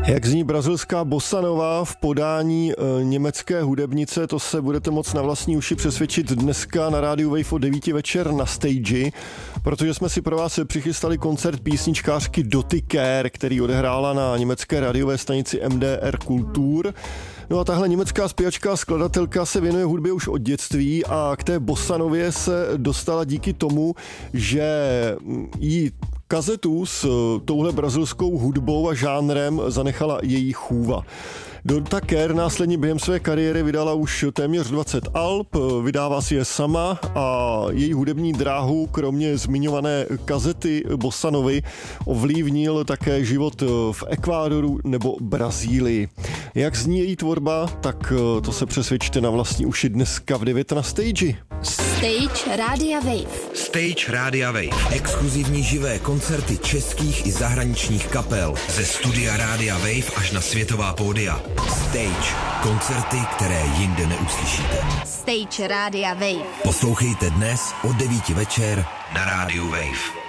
Jak zní brazilská bossa nova v podání německé hudebnice, to se budete moct na vlastní uši přesvědčit dneska na rádiu Wave od 9 večer na stage, protože jsme si pro vás přichystali koncert písničkářky Dottie Care, který odehrála na německé rádiové stanici MDR Kultur. No a tahle německá zpěvačka a skladatelka se věnuje hudbě už od dětství a k té bossanově se dostala díky tomu, že jí kazetu s touhle brazilskou hudbou a žánrem zanechala její chůva. Dottie Care následně během své kariéry vydala už téměř 20 alb, vydává si je sama a její hudební dráhu, kromě zmiňované kazety bossanovy, ovlivnil také život v Ekvádoru nebo Brazílii. Jak zní její tvorba, tak to se přesvědčte na vlastní uši dneska v 9 na stage. Stage Rádia Wave. Stage Rádia Wave. Exkluzivní živé koncerty českých i zahraničních kapel. Ze studia Rádia Wave až na světová pódia. Stage. Koncerty, které jinde neuslyšíte. Stage Rádia Wave. Poslouchejte dnes od 9 večer na Rádiu Wave.